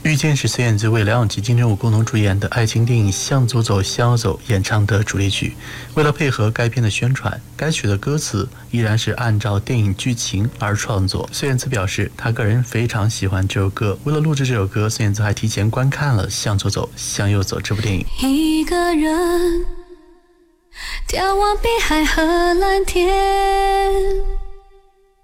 遇见是孙燕姿为梁咏琪、金城武共同主演的爱情电影《向左走，向右走》演唱的主题曲。为了配合该片的宣传，该曲的歌词依然是按照电影剧情而创作。孙燕姿表示，她个人非常喜欢这首歌。为了录制这首歌，孙燕姿还提前观看了《向左走，向右走》这部电影。 一个人眺望碧海和蓝天，